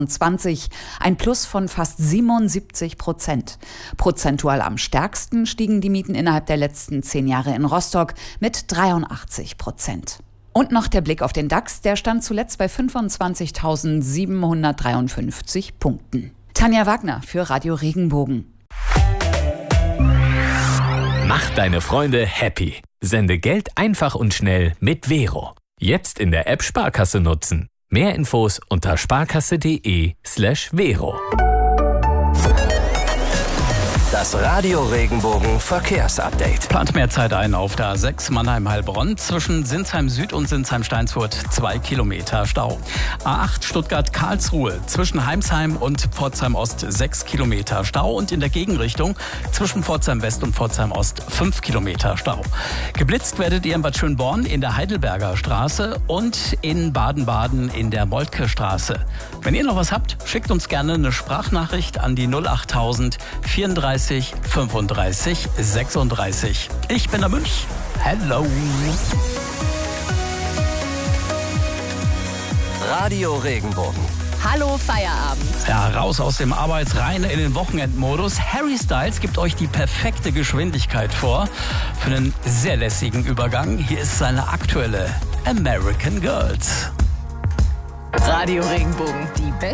20, ein Plus von fast 77%. Prozentual am stärksten stiegen die Mieten innerhalb der letzten 10 Jahre in Rostock mit 83%. Und noch der Blick auf den DAX, der stand zuletzt bei 25.753 Punkten. Tanja Wagner für Radio Regenbogen. Mach deine Freunde happy. Sende Geld einfach und schnell mit Vero. Jetzt in der App Sparkasse nutzen. Mehr Infos unter sparkasse.de/Vero. Das Radio Regenbogen Verkehrsupdate. Plant mehr Zeit ein auf der A6 Mannheim-Heilbronn. Zwischen Sinsheim Süd und Sinsheim-Steinsfurt 2 Kilometer Stau. A8 Stuttgart-Karlsruhe. Zwischen Heimsheim und Pforzheim Ost 6 Kilometer Stau. Und in der Gegenrichtung zwischen Pforzheim West und Pforzheim Ost 5 Kilometer Stau. Geblitzt werdet ihr in Bad Schönborn in der Heidelberger Straße und in Baden-Baden in der Moltke Straße. Wenn ihr noch was habt, schickt uns gerne eine Sprachnachricht an die 08000 34 35 36. Ich bin der Münch. Hello. Radio Regenbogen. Hallo Feierabend. Ja, raus aus dem Arbeits-, rein in den Wochenendmodus. Harry Styles gibt euch die perfekte Geschwindigkeit vor für einen sehr lässigen Übergang. Hier ist seine aktuelle American Girls. Radio Regenbogen, die beste